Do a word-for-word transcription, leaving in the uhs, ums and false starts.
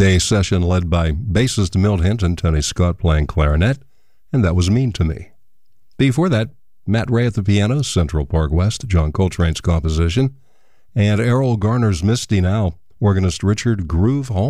A session led by bassist Milt Hinton, Tony Scott playing clarinet, and That Was Mean to Me. Before that, Matt Ray at the piano, Central Park West, John Coltrane's composition, and Errol Garner's Misty Now, organist Richard Groove Hall.